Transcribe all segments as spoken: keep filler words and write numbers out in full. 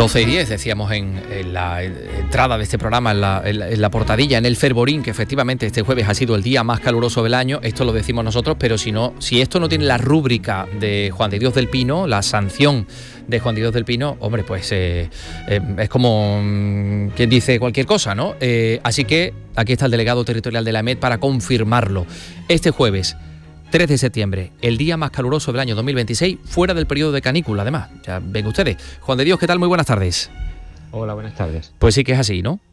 doce y diez, decíamos en, en la entrada de este programa, en la, en, la, en la portadilla, en el Fervorín, que efectivamente este jueves ha sido el día más caluroso del año. Esto lo decimos nosotros, pero si no, si esto no tiene la rúbrica de Juan de Dios del Pino, la sanción de Juan de Dios del Pino, hombre, pues eh, eh, es como mmm, quien dice cualquier cosa, ¿no? Eh, así que aquí está el delegado territorial de la EMET para confirmarlo. Este jueves, tres de septiembre, el día más caluroso del año dos mil veintiséis, fuera del periodo de canícula, además. Ya ven ustedes. Juan de Dios, ¿qué tal? Muy buenas tardes. Hola, buenas tardes. Pues sí que es así, ¿no?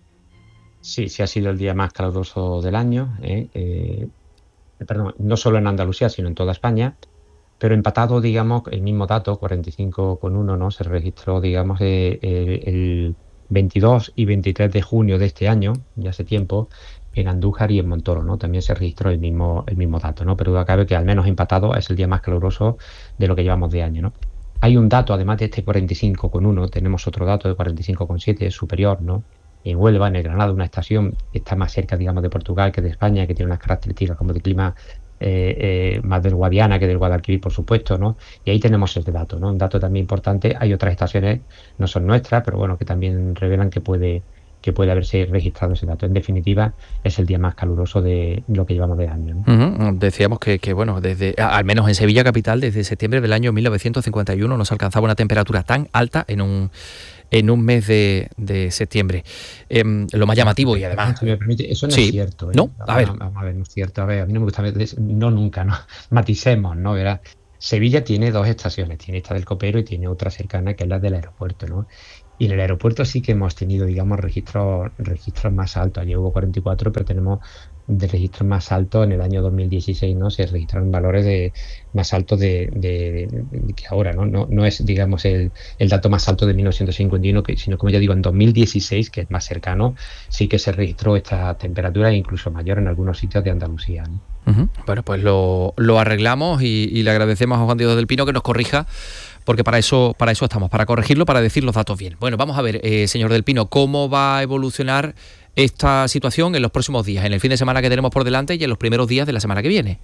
Sí, sí ha sido el día más caluroso del año, ¿eh? Eh, perdón, no solo en Andalucía, sino en toda España, pero empatado, digamos, el mismo dato, cuarenta y cinco con uno, ¿no? Se registró, digamos, eh, eh, el veintidós y veintitrés de junio de este año, ya hace tiempo, en Andújar y en Montoro, ¿no? También se registró el mismo, el mismo dato, ¿no? Pero cabe que al menos empatado es el día más caluroso de lo que llevamos de año, ¿no? Hay un dato, además de este cuarenta y cinco con uno, tenemos otro dato de cuarenta y cinco con siete, superior, ¿no? En Huelva, en el Granado, una estación que está más cerca, digamos, de Portugal que de España, que tiene unas características como de clima eh, eh, más del Guadiana que del Guadalquivir, por supuesto, ¿no? Y ahí tenemos este dato, ¿no? Un dato también importante. Hay otras estaciones, no son nuestras, pero bueno, que también revelan que puede... que puede haberse registrado ese dato. En definitiva, es el día más caluroso de lo que llevamos de año, ¿no? Uh-huh. Decíamos que, que, bueno, desde al menos en Sevilla capital, desde septiembre del año mil novecientos cincuenta y uno no se alcanzaba una temperatura tan alta en un en un mes de, de septiembre. Eh, lo más llamativo y además... Si me permite, eso no sí. es cierto, ¿eh? ¿No? A ver. Vamos a ver, no es cierto. A ver, a mí no me gusta... No nunca, ¿no? Maticemos, ¿no? ¿Verdad? Sevilla tiene dos estaciones. Tiene esta del Copero y tiene otra cercana que es la del aeropuerto, ¿no? Y en el aeropuerto sí que hemos tenido, digamos, registros registros más altos. Ayer hubo cuarenta y cuatro, pero tenemos de registros más altos en el año dos mil dieciséis, ¿no? Se registraron valores de más altos de, de, de, de que ahora, ¿no? No, no es, digamos, el, el dato más alto de mil novecientos cincuenta y uno, que, sino, como ya digo, en dos mil dieciséis, que es más cercano, sí que se registró esta temperatura, incluso mayor en algunos sitios de Andalucía, ¿no? Uh-huh. Bueno, pues lo, lo arreglamos y, y le agradecemos a Juan Diego del Pino que nos corrija, porque para eso, para eso estamos, para corregirlo, para decir los datos bien. Bueno, vamos a ver, eh, señor del Pino, cómo va a evolucionar esta situación en los próximos días, en el fin de semana que tenemos por delante y en los primeros días de la semana que viene.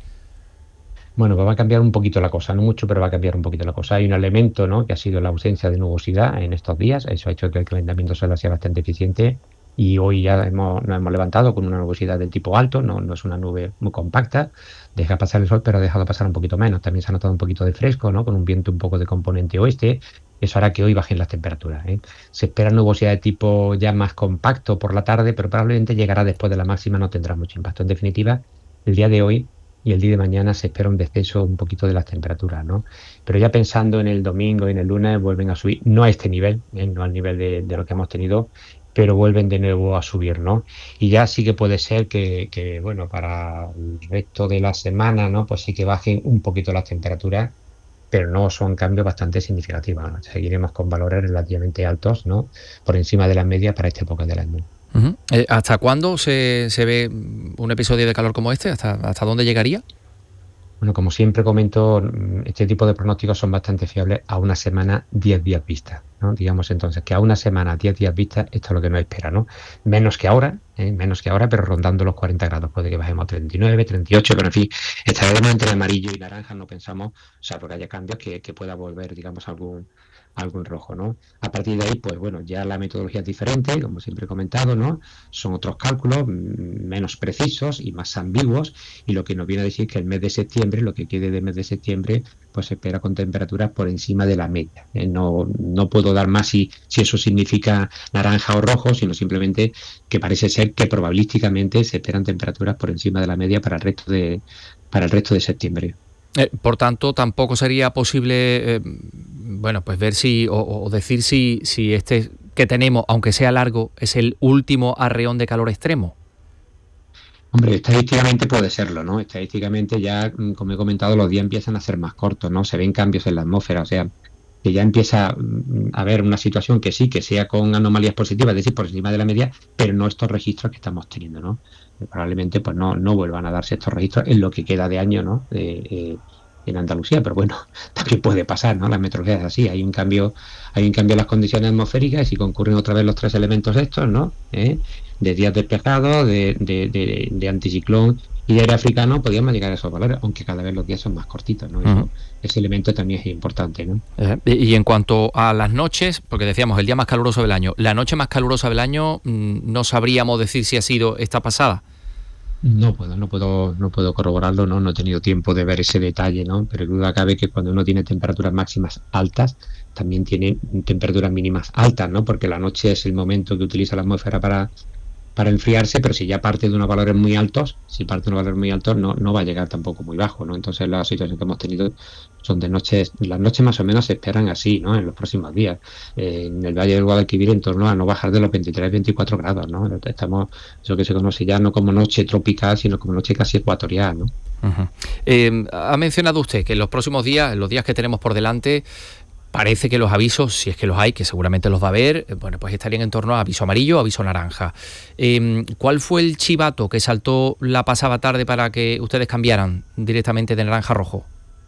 Bueno, pues va a cambiar un poquito la cosa, no mucho, pero va a cambiar un poquito la cosa. Hay un elemento, ¿no?, que ha sido la ausencia de nubosidad en estos días. Eso ha hecho que el calentamiento solar sea bastante eficiente. Y hoy ya hemos, nos hemos levantado con una nubosidad del tipo alto, no, no es una nube muy compacta, deja pasar el sol, pero ha dejado pasar un poquito menos. También se ha notado un poquito de fresco, ¿no?, con un viento un poco de componente oeste. Eso hará que hoy bajen las temperaturas, ¿eh? Se espera nubosidad de tipo ya más compacto por la tarde, pero probablemente llegará después de la máxima, no tendrá mucho impacto. En definitiva, el día de hoy y el día de mañana se espera un descenso un poquito de las temperaturas, ¿no? Pero ya pensando en el domingo y en el lunes vuelven a subir, no a este nivel, ¿eh?, no al nivel de, de lo que hemos tenido, pero vuelven de nuevo a subir, ¿no? Y ya sí que puede ser que, que, bueno, para el resto de la semana, ¿no?, pues sí que bajen un poquito las temperaturas, pero no son cambios bastante significativos, ¿no? Seguiremos con valores relativamente altos, ¿no?, por encima de la media para esta época del año. Uh-huh. Eh, ¿Hasta cuándo se, se ve un episodio de calor como este? ¿Hasta, hasta dónde llegaría? Bueno, como siempre comento, este tipo de pronósticos son bastante fiables a una semana, diez días vista, ¿no? Digamos entonces que a una semana, diez días vista, esto es lo que nos espera, ¿no? Menos que ahora, ¿eh? menos que ahora, pero rondando los cuarenta grados. Puede que bajemos a treinta y nueve, treinta y ocho, pero en fin, estaremos entre amarillo y naranja, no pensamos, o sea, porque haya cambios que, que pueda volver, digamos, algún algo en rojo, ¿no? A partir de ahí, pues bueno, ya la metodología es diferente, como siempre he comentado, ¿no? Son otros cálculos menos precisos y más ambiguos, y lo que nos viene a decir que el mes de septiembre, lo que quede de mes de septiembre, pues se espera con temperaturas por encima de la media. ¿eh? No, no puedo dar más si, si eso significa naranja o rojo, sino simplemente que parece ser que probabilísticamente se esperan temperaturas por encima de la media para el resto de, para el resto de septiembre. Eh, por tanto, tampoco sería posible, eh, bueno, pues ver si, o, o decir si, si este que tenemos, aunque sea largo, es el último arreón de calor extremo. Hombre, estadísticamente puede serlo, ¿no? Estadísticamente ya, como he comentado, los días empiezan a ser más cortos, ¿no? Se ven cambios en la atmósfera, o sea, que ya empieza a haber una situación que sí, que sea con anomalías positivas, es decir, por encima de la media, pero no estos registros que estamos teniendo, ¿no? Probablemente pues no, no vuelvan a darse estos registros en lo que queda de año, ¿no? Eh, eh, en Andalucía, pero bueno, también puede pasar, ¿no? La meteorología es así, hay un cambio, hay un cambio en las condiciones atmosféricas y si concurren otra vez los tres elementos estos, ¿no? ¿Eh? De días despejados, de, de, de, de anticiclón y de aire africano, podríamos llegar a esos valores, aunque cada vez los días son más cortitos, ¿no? Eso, uh-huh. Ese elemento también es importante, ¿no? Eh, y en cuanto a las noches, porque decíamos el día más caluroso del año, la noche más calurosa del año, no sabríamos decir si ha sido esta pasada. No puedo, no puedo, no puedo corroborarlo, ¿no? No he tenido tiempo de ver ese detalle, ¿no? Pero duda cabe que cuando uno tiene temperaturas máximas altas, también tiene temperaturas mínimas altas, ¿no? Porque la noche es el momento que utiliza la atmósfera para, para enfriarse, pero si ya parte de unos valores muy altos, si parte de unos valores muy altos, no, no va a llegar tampoco muy bajo, ¿no? Entonces las situaciones que hemos tenido son de noches, las noches más o menos se esperan así, ¿no? En los próximos días. Eh, en el Valle del Guadalquivir en torno a no bajar de los veintitrés, veinticuatro grados, ¿no? Estamos, eso que se conoce ya no como noche tropical, sino como noche casi ecuatorial, ¿no? Uh-huh. Eh, ha mencionado usted que en los próximos días, en los días que tenemos por delante, parece que los avisos, si es que los hay, que seguramente los va a haber, bueno, pues estarían en torno a aviso amarillo o aviso naranja. Eh, ¿Cuál fue el chivato que saltó la pasada tarde para que ustedes cambiaran directamente de naranja a rojo?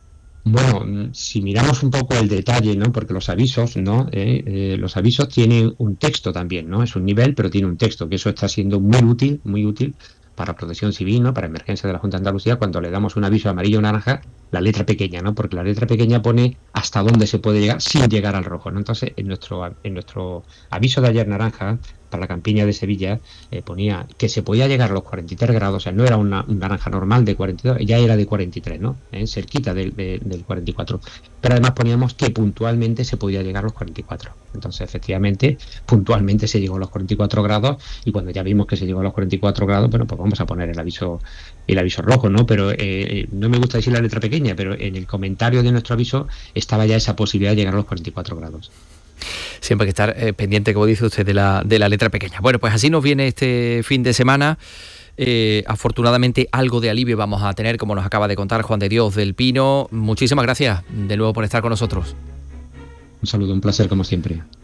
Bueno, si miramos un poco el detalle, ¿no? Porque los avisos, ¿no? Eh, eh, los avisos tienen un texto también, ¿no? Es un nivel, pero tiene un texto, que eso está siendo muy útil, muy útil para protección civil, ¿no? Para emergencia de la Junta de Andalucía, cuando le damos un aviso amarillo o naranja, la letra pequeña, ¿no? Porque la letra pequeña pone hasta dónde se puede llegar sin llegar al rojo, ¿no? Entonces, en nuestro, en nuestro aviso de ayer naranja, para la campiña de Sevilla, eh, ponía que se podía llegar a los cuarenta y tres grados, o sea, no era una, un naranja normal de cuarenta y dos, ya era de cuarenta y tres, ¿no? Eh, cerquita del, de, del cuarenta y cuatro. Pero además poníamos que puntualmente se podía llegar a los cuarenta y cuatro. Entonces, efectivamente, puntualmente se llegó a los cuarenta y cuatro grados y cuando ya vimos que se llegó a los cuarenta y cuatro grados, bueno, pues vamos a poner el aviso el aviso rojo, ¿no? Pero eh, no me gusta decir la letra pequeña, pero en el comentario de nuestro aviso estaba ya esa posibilidad de llegar a los cuarenta y cuatro grados. Siempre hay que estar eh, pendiente, como dice usted, de la, de la letra pequeña. Bueno, pues así nos viene este fin de semana. Eh, afortunadamente algo de alivio vamos a tener, como nos acaba de contar Juan de Dios del Pino. Muchísimas gracias de nuevo por estar con nosotros. Un saludo, un placer como siempre.